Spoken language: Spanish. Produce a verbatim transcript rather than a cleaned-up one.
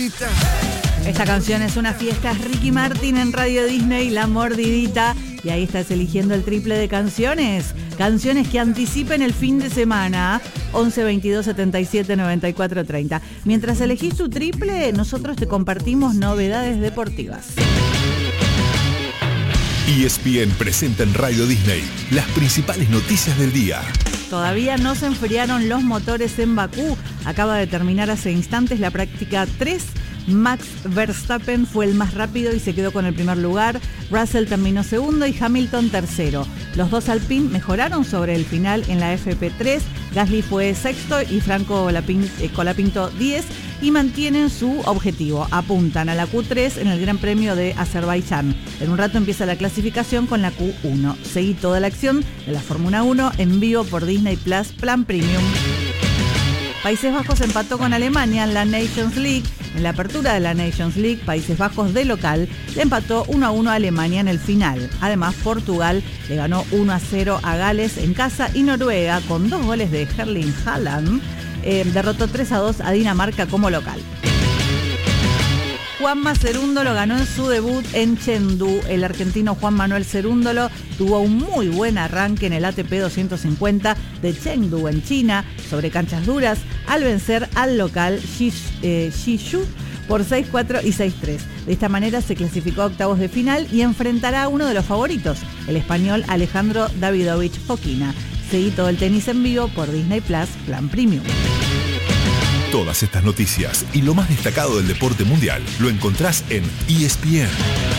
mordidita. Esta canción es una fiesta, es Ricky Martin en Radio Disney, La Mordidita. Y ahí estás eligiendo el triple de canciones. Canciones que anticipen el fin de semana. once veintidós setenta y siete noventa y cuatro treinta. Mientras elegís tu triple, nosotros te compartimos novedades deportivas. E S P N presenta en Radio Disney las principales noticias del día. Todavía no se enfriaron los motores en Bakú. Acaba de terminar hace instantes la práctica tres. Max Verstappen fue el más rápido y se quedó con el primer lugar. Russell terminó segundo y Hamilton tercero. Los dos Alpine mejoraron sobre el final en la F P tres. Gasly fue sexto y Franco Colapinto diez y mantienen su objetivo. Apuntan a la Q tres en el Gran Premio de Azerbaiyán. En un rato empieza la clasificación con la Q uno. Seguí toda la acción de la Fórmula uno en vivo por Disney Plus Plan Premium. Países Bajos empató con Alemania en la Nations League. En la apertura de la Nations League, Países Bajos de local le empató uno a uno a Alemania en el final. Además, Portugal le ganó uno a cero a Gales en casa y Noruega, con dos goles de Erling Haaland, eh, derrotó tres a dos a Dinamarca como local. Juanma Cerúndolo ganó en su debut en Chengdu. El argentino Juan Manuel Cerúndolo tuvo un muy buen arranque en el A T P doscientos cincuenta de Chengdu en China, sobre canchas duras, al vencer al local Xizhu por seis cuatro y seis tres. De esta manera se clasificó a octavos de final y enfrentará a uno de los favoritos, el español Alejandro Davidovich Fokina. Seguí todo el tenis en vivo por Disney Plus Plan Premium. Todas estas noticias y lo más destacado del deporte mundial lo encontrás en E S P N.